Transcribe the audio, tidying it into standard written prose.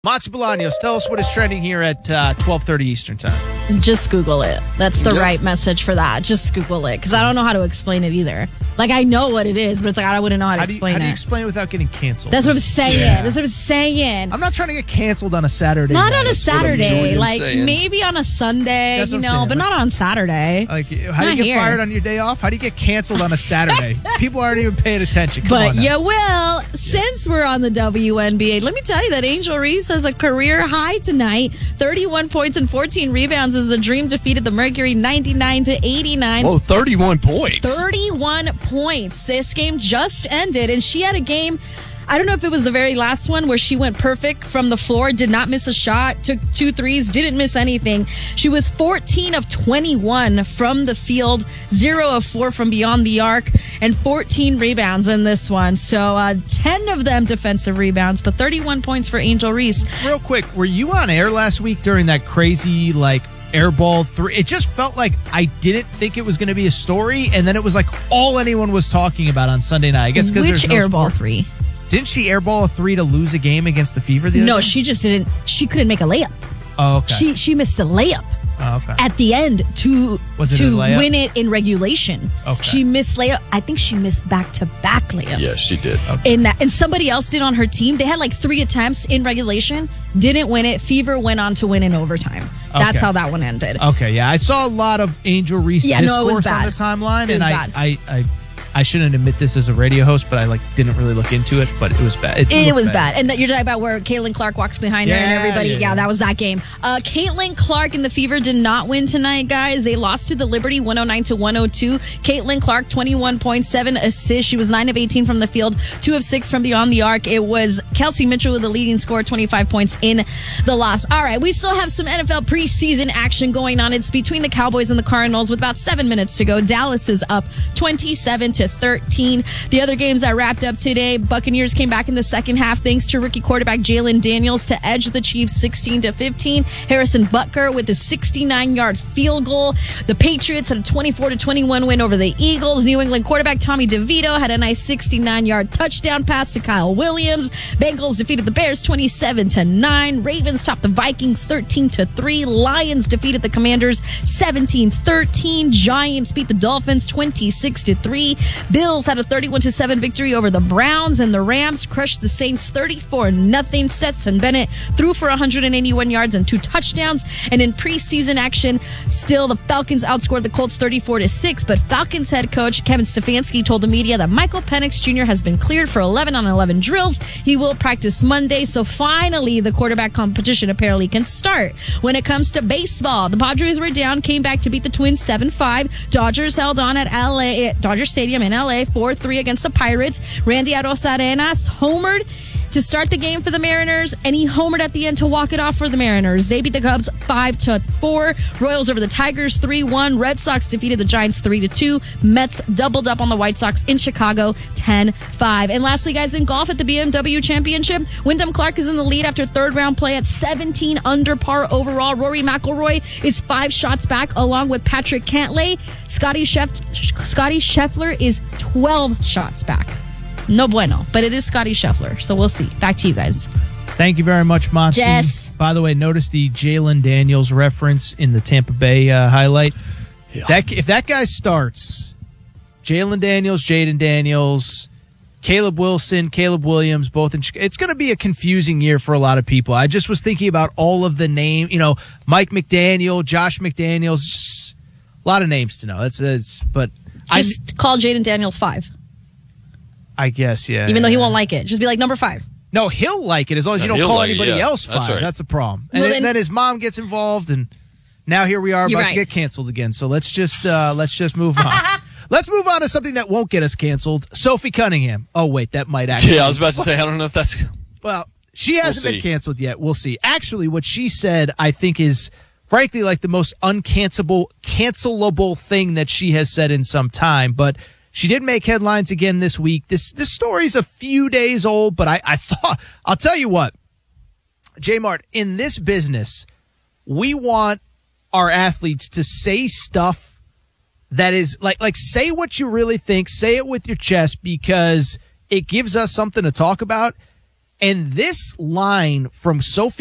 Matsu Bolaños, tell us what is trending here at 12:30 Eastern Time. Just Google it. That's the right message for that. Just Google it, because I don't know how to explain it either. Like, I know what it is, but it's like I wouldn't know how to explain it. How do you explain it without getting canceled? That's what I'm saying. Yeah. That's what I'm saying. I'm not trying to get canceled on a Saturday Not night. on a Saturday. Like, saying. maybe on a Sunday, That's what I'm saying. but not on Saturday. Like, how do you get fired on your day off? How do you get canceled on a Saturday? People aren't even paying attention. Come on But now. you will. Since we're on the WNBA, let me tell you that Angel Reese has a career high tonight. 31 points and 14 rebounds as the Dream defeated the Mercury 99-89. Whoa, 31 points. 31 points. This game just ended, and she had a game, I don't know if it was the very last one, where she went perfect from the floor, did not miss a shot, took 2 threes, didn't miss anything. She was 14 of 21 from the field, 0 of 4 from beyond the arc, and 14 rebounds in this one. So 10 of them defensive rebounds, but 31 points for Angel Reese. Real quick, were you on air last week during that crazy, airball three? It just felt like I didn't think it was going to be a story, and then it was like all anyone was talking about on Sunday night. I guess because Which there's no airball sport. three? Didn't she airball a 3 to lose a game against the Fever the other No, day? she just didn't. She couldn't make a layup. Oh, okay. She missed a layup. Oh, okay. At the end to Was it a layup? win it in regulation. Okay. She missed layup. I think she missed back-to-back layups. Yes, she did. And somebody else did on her team. They had 3 attempts in regulation, didn't win it. Fever went on to win in overtime. That's Okay. how that one ended. Okay, yeah. I saw a lot of Angel Reese discourse it was on bad. the timeline, It was and bad. I shouldn't admit this as a radio host, but I didn't really look into it, but it was bad. It was bad. And you're talking about where Caitlin Clark walks behind her and Yeah, everybody. yeah, Yeah, yeah. that was that game. Caitlin Clark and the Fever did not win tonight, guys. They lost to the Liberty 109-102. Caitlin Clark, 21 points, 7 assists. She was 9 of 18 from the field, 2 of 6 from beyond the arc. It was Kelsey Mitchell with the leading score, 25 points in the loss. All right, we still have some NFL preseason action going on. It's between the Cowboys and the Cardinals with about 7 minutes to go. Dallas is up 27-13. The other games that wrapped up today, Buccaneers came back in the second half thanks to rookie quarterback Jalen Daniels to edge the Chiefs 16-15. Harrison Butker with a 69-yard field goal. The Patriots had a 24-21 win over the Eagles. New England quarterback Tommy DeVito had a nice 69-yard touchdown pass to Kyle Williams. Bengals defeated the Bears 27-9. Ravens topped the Vikings 13-3. Lions defeated the Commanders 17-13. Giants beat the Dolphins 26-3. Bills had a 31-7 victory over the Browns, and the Rams crushed the Saints 34-0. Stetson Bennett threw for 181 yards and 2 touchdowns. And in preseason action, still the Falcons outscored the Colts 34-6. But Falcons head coach Kevin Stefanski told the media that Michael Penix Jr. has been cleared for 11-on-11 drills. He will practice Monday, so finally the quarterback competition apparently can start. When it comes to baseball, the Padres were down, came back to beat the Twins 7-5. Dodgers held on at Dodger Stadium in LA 4-3 against the Pirates. Randy Arosarenas homered to start the game for the Mariners, and he homered at the end to walk it off for the Mariners. They beat the Cubs 5-4. Royals over the Tigers 3-1. Red Sox defeated the Giants 3-2. Mets doubled up on the White Sox in Chicago 10-5. And lastly, guys, in golf at the BMW Championship, Wyndham Clark is in the lead after third round play at 17 under par overall. Rory McIlroy is 5 shots back along with Patrick Cantlay. Scotty Scheffler is 12 shots back. No bueno, but it is Scotty Scheffler, so we'll see. Back to you guys. Thank you very much, Monty. Jess. By the way, notice the Jalen Daniels reference in the Tampa Bay highlight. Yeah. If that guy starts, Jalen Daniels, Jaden Daniels, Caleb Wilson, Caleb Williams, both in Chicago, it's going to be a confusing year for a lot of people. I just was thinking about all of the name, Mike McDaniel, Josh McDaniels, just a lot of names to know. But Just call Jaden Daniels 5. I guess, yeah. Even though he won't like it. Just be like, number 5. No, he'll like it as long as you No, don't he'll call like it, anybody yeah. else 5. That's right. That's the problem. And Well, then, then his mom gets involved, and now here we are You're about to right. get canceled again. So let's just move on. Let's move on to something that won't get us canceled. Sophie Cunningham. Oh, wait, that might actually. Yeah, I was about to say, I don't know if that's... Well, she hasn't been see. canceled yet. We'll see. Actually, what she said, I think, is frankly like the most cancelable thing that she has said in some time. But she did make headlines again this week. This story's a few days old, but I thought, I'll tell you what, J-Mart, in this business, we want our athletes to say stuff that is like say what you really think, say it with your chest, because it gives us something to talk about. And this line from Sophie